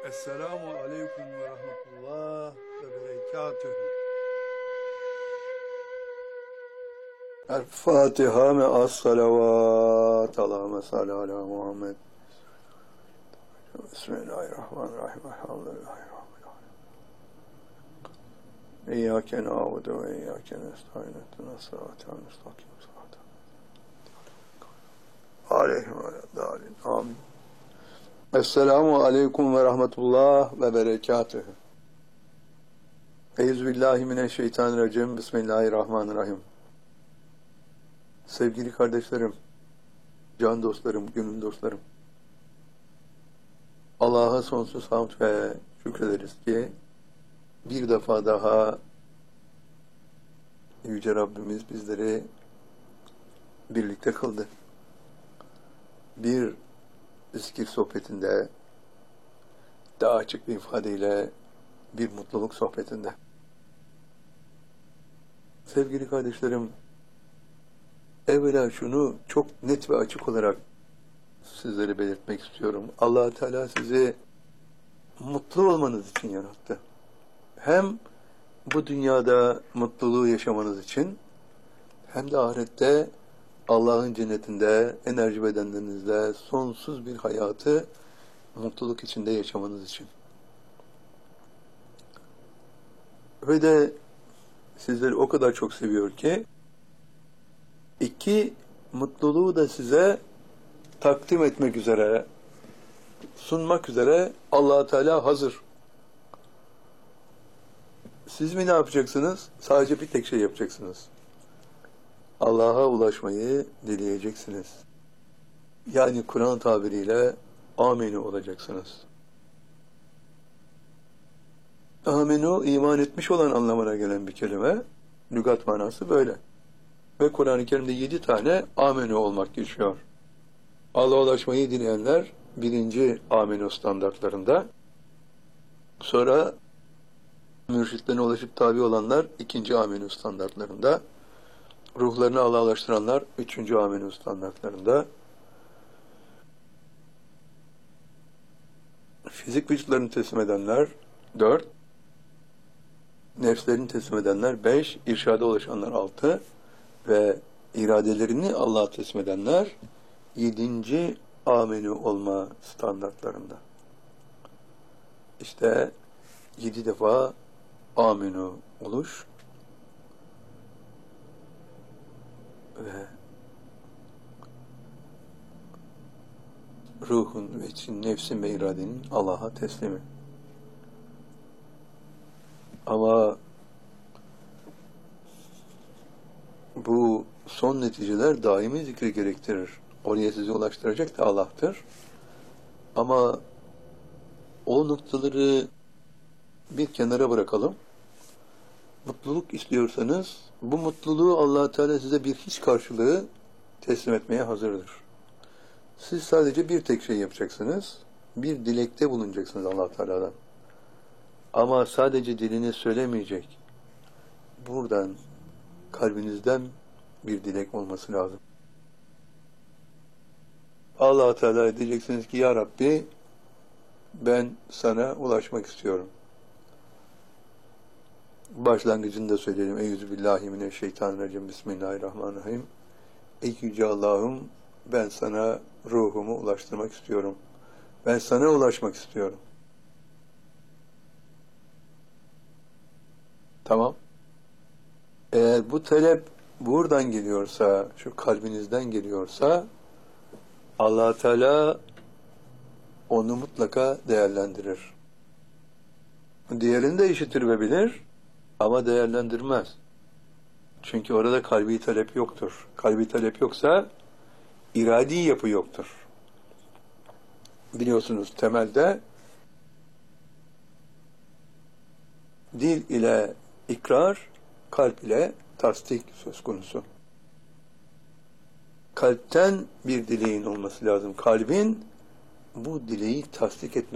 Esselamu aleyküm ve rahmetullah ve berekatühü. El-Fatiha me'as salavat. Allahümme salli ala Muhammed. Bismillahirrahmanirrahim. Elhamdülillahi Rabbil alemin. İyyâke na'budu ve iyyâke nestaîn. İhdinas sıratal müstakîm. Aleyhim ve dâlin. Amin. Esselamu aleyküm ve rahmetullah ve berekatühü. Euzubillahimineşşeytanirracim. Bismillahirrahmanirrahim. Sevgili kardeşlerim, can dostlarım, gönül dostlarım, Allah'a sonsuz hamd ve şükrederiz ki bir defa daha Yüce Rabbimiz bizleri birlikte kıldı. Bir zikir sohbetinde, daha açık bir ifadeyle bir mutluluk sohbetinde. Sevgili kardeşlerim, evvela şunu çok net ve açık olarak sizlere belirtmek istiyorum. Allah Teala sizi mutlu olmanız için yarattı. Hem bu dünyada mutluluğu yaşamanız için, hem de ahirette Allah'ın cennetinde, enerji bedenlerinizde sonsuz bir hayatı mutluluk içinde yaşamanız için. Ve de sizleri o kadar çok seviyor ki, iki mutluluğu da size takdim etmek üzere, sunmak üzere Allah Teala hazır. Siz mi ne yapacaksınız? Sadece bir tek şey yapacaksınız. Allah'a ulaşmayı dileyeceksiniz. Yani Kur'an tabiriyle aminu olacaksınız. Aminu, iman etmiş olan anlamına gelen bir kelime. Lügat manası böyle. Ve Kur'an-ı Kerim'de 7 tane aminu olmak geçiyor. Allah'a ulaşmayı dileyenler 1. aminu standartlarında. Sonra mürşitlerine ulaşıp tabi olanlar 2. aminu standartlarında. Ruhlarını Allah'a ulaştıranlar 3. aminu standartlarında. Fizik vücutlarını teslim edenler 4. Nefslerini teslim edenler 5. İrşada ulaşanlar 6. Ve iradelerini Allah'a teslim edenler 7. aminu olma standartlarında. İşte 7 defa aminu oluş ve ruhun ve için nefsin ve iradenin Allah'a teslimi. Ama bu son neticeler daimi zikri gerektirir. Oraya sizi ulaştıracak da Allah'tır. Ama o noktaları bir kenara bırakalım. Mutluluk istiyorsanız, bu mutluluğu Allah Teala size bir hiç karşılığı teslim etmeye hazırdır. Siz sadece bir tek şey yapacaksınız. Bir dilekte bulunacaksınız Allah Teala'dan. Ama sadece dilini söylemeyecek. Buradan, kalbinizden bir dilek olması lazım. Allah Teala diyeceksiniz ki, Ya Rabbi, ben sana ulaşmak istiyorum. Başlangıcında söyleyelim. Euzubillahimineşşeytanirracim. Bismillahirrahmanirrahim. Ey Yüce Allah'ım, ben sana ruhumu ulaştırmak istiyorum. Ben sana ulaşmak istiyorum. Tamam. Eğer bu talep buradan geliyorsa, şu kalbinizden geliyorsa, Allah Teala onu mutlaka değerlendirir. Diğerini de işitir ve bilir ama değerlendirmez. Çünkü orada kalbi talep yoktur. Kalbi talep yoksa iradi yapı yoktur. Biliyorsunuz temelde dil ile ikrar, kalp ile tasdik söz konusu. Kalpten bir dileğin olması lazım. Kalbin bu dileği tasdik etmesi